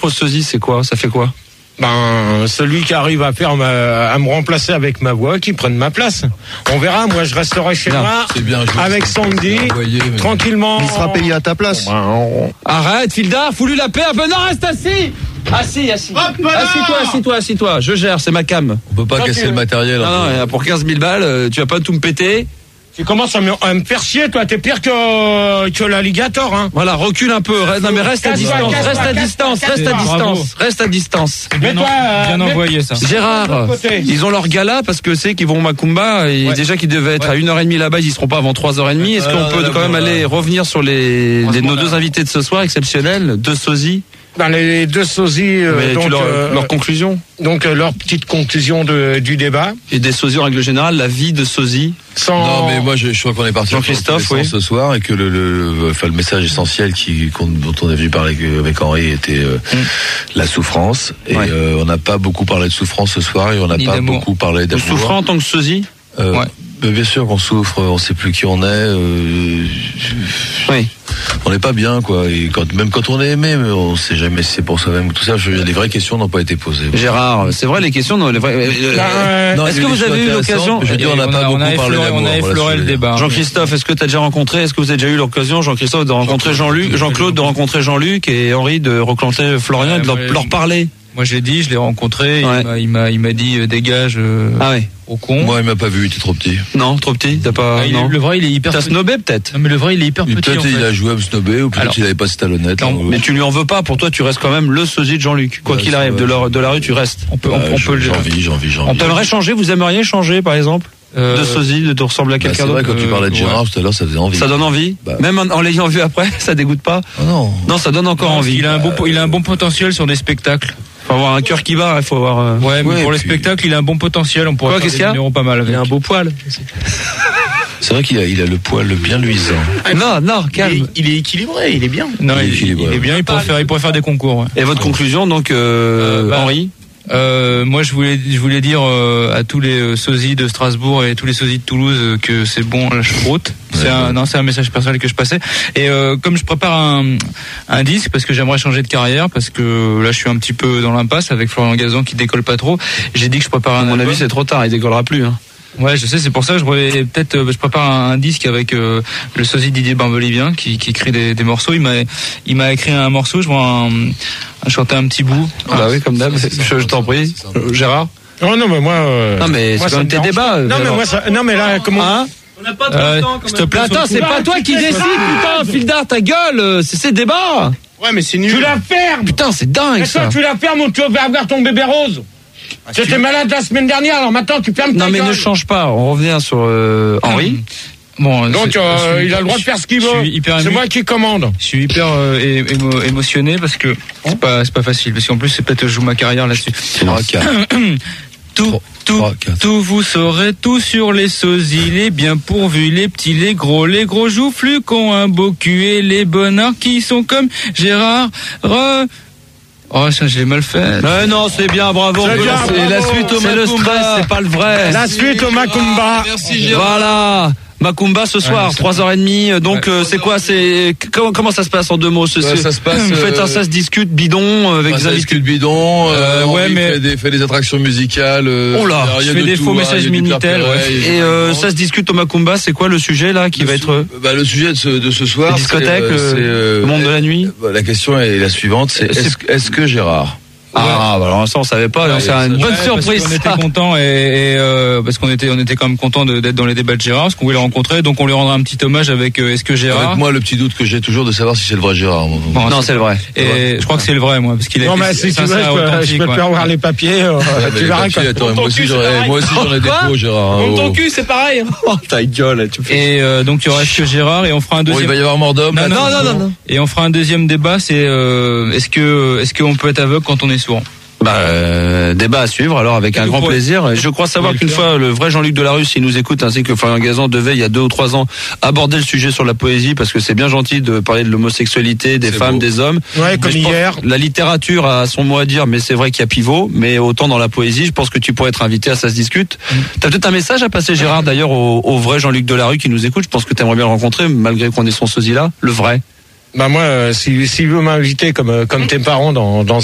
au sosie, c'est quoi? Ça fait quoi? Celui qui arrive à me remplacer avec ma voix, qui prenne ma place. On verra, moi je resterai chez moi, avec Sandy, tranquillement. Il sera payé à ta place. Arrête, Fildar, fous-lui la paix. Non, reste assis. Assis-toi. Je gère, c'est ma cam. On peut pas casser le matériel. Non, pour 15 000 balles, tu vas pas tout me péter. Tu commences à me faire chier, toi. T'es pire que l'alligator, hein. Voilà, recule un peu. Non, mais reste à distance. Mets-toi, bien envoyé, ça. Gérard, ils ont leur gala parce que c'est qu'ils vont au Macumba et déjà qu'ils devaient être à 1h30 là-bas, ils y seront pas avant 3h30. Est-ce qu'on peut quand même aller revenir sur nos deux invités de ce soir exceptionnels, deux sosies? Dans les deux sosies, leur conclusion. Donc leur petite conclusion du débat. Et des sosies en règle générale, la vie de sosie. Non, mais moi je crois qu'on est parti Jean-Christophe, ce soir et que le message essentiel dont on est venu parler avec Henri était la souffrance. Et on n'a pas beaucoup parlé de souffrance ce soir et on n'a pas beaucoup parlé d'amour. Vous souffrez en tant que sosie? Bien sûr qu'on souffre, on sait plus qui on est. Oui. On n'est pas bien, quoi. Et même quand on est aimé, mais on sait jamais si c'est pour soi-même ou tout ça. Les vraies questions n'ont pas été posées. Gérard, c'est vrai, les questions, non, est-ce que vous avez eu l'occasion? Je veux dire, on n'a pas beaucoup parlé d'amour. On a effleuré le débat. Jean-Christophe, est-ce que tu as déjà rencontré, est-ce que vous avez déjà eu l'occasion, Jean-Christophe, de rencontrer Jean-Claude, de rencontrer Jean-Luc et Henri, de rencontrer Florian, de leur parler? Moi, je l'ai rencontré, il m'a dit dégage. Au con. Moi, il m'a pas vu, il était trop petit. Non, trop petit, t'as pas. Non. Le vrai, il est hyper. T'as snobé peut-être. Non, mais le vrai, il est hyper petit. Peut-être il a joué à me snobber ou peut-être il avait pas ses talonnettes. Mais tu lui en veux pas. Pour toi, tu restes quand même le sosie de Jean-Luc. Quoi qu'il arrive, de la rue, tu restes. On peut le. J'envie. On t'aimerait changer. Vous aimeriez changer, par exemple, de sosie, de te ressembler à quelqu'un d'autre. C'est vrai, quand tu parlais de Gérard tout à l'heure, ça faisait envie. Ça donne envie. Même en l'ayant vu après, ça dégoûte pas. Non, ça donne encore envie. Il a un bon potentiel sur des spectacles. Faut avoir un cœur qui bat, il faut avoir. Mais pour les spectacles, il a un bon potentiel. On pourrait faire des numéros pas mal avec. Il a un beau poil. C'est vrai qu'il a le poil bien luisant. Non, calme. Il est équilibré, il est bien. Non, il est bien. Il pourrait faire des concours. Ouais. Et votre conclusion, donc, Henri? Moi, je voulais dire à tous les sosies de Strasbourg et tous les sosies de Toulouse que c'est bon la choucroute. C'est un message personnel que je passais. Et comme je prépare un disque parce que j'aimerais changer de carrière, parce que là je suis un petit peu dans l'impasse avec Florian Gazan qui décolle pas trop. J'ai dit que je prépare un album. À mon avis, c'est trop tard, il décollera plus. Ouais, je sais, c'est pour ça que je prépare un disque avec le sosie Didier Barbelivien qui écrit des morceaux. Il m'a écrit un morceau, je vois chanter un petit bout. Bah oui, comme d'hab, je t'en prie. Gérard? Non, mais moi. Non, mais c'est comme tes débats. Non, mais là, comment. On n'a pas trop de temps. S'il te plaît, attends, c'est pas toi qui décide, putain, Fildar, ta gueule, c'est ces débats. Ouais, mais c'est nul. Tu la fermes. Putain, c'est dingue, ça. Tu la fermes ou tu vas avoir ton bébé rose. Tu étais malade la semaine dernière, alors maintenant tu fermes ta gueule. Non, mais ne change pas, on revient sur Henri. Bon, donc il a le droit de faire ce qu'il veut. C'est moi qui commande. Je suis hyper émotionné parce que c'est pas facile. Parce qu'en plus, c'est peut-être je joue ma carrière là-dessus. Tout vous saurez tout sur les sosies, les bien pourvus, les petits, les gros joufflus qui ont un beau cul et les bonheurs qui sont comme Gérard. Oh, ça, j'ai mal fait. Non, c'est bien, bravo. C'est la suite au Macumba. C'est le stress, c'est pas le vrai. La suite au Macumba. Merci, Gérard. Voilà. Macumba ce soir, 3h30. Donc c'est quoi, comment ça se passe en deux mots? Ça se passe. Vous faites un ça se discute bidon avec des invités. Discute bidon. Fait des attractions musicales. Oh là, je fais des faux messages Minitel. Et ça se discute au Macumba. C'est quoi le sujet là qui va être? Le sujet de ce soir. La discothèque, le monde de la nuit. La question est la suivante. C'est est-ce que Gérard? Alors ça on savait pas, c'est une bonne surprise. On était contents et parce qu'on était quand même contents d'être dans les débats de Gérard, parce qu'on voulait le rencontrer, donc on lui rendra un petit hommage avec est-ce que Gérard. Avec moi le petit doute que j'ai toujours de savoir si c'est le vrai Gérard. Non, c'est le vrai. Et je crois que c'est le vrai moi, parce qu'il est. Non mais si tu veux, je peux avoir les papiers. Tu verras quand. Moi aussi j'en ai des faux Gérard. Ton cul c'est pareil. Oh ta gueule. Et donc il y aura est-ce que Gérard et on fera un deuxième. Il va y avoir Mordom. Non. Et on fera un deuxième débat, c'est est-ce qu'on peut être aveugle quand on est sourd? Débat à suivre alors avec un grand plaisir. Je crois savoir qu'une fois le vrai Jean-Luc Delarue, s'il nous écoute, ainsi que Florian Gazan, devait il y a 2 ou 3 ans aborder le sujet sur la poésie, parce que c'est bien gentil de parler de l'homosexualité, des femmes, des hommes. Ouais, comme hier. La littérature a son mot à dire, mais c'est vrai qu'il y a pivot. Mais autant dans la poésie, je pense que tu pourrais être invité à Ça se discute. T'as peut-être un message à passer, Gérard, d'ailleurs au vrai Jean-Luc Delarue qui nous écoute. Je pense que t'aimerais bien le rencontrer, malgré qu'on ait son sosie là, le vrai. Moi, s'il veut m'inviter comme tes parents dans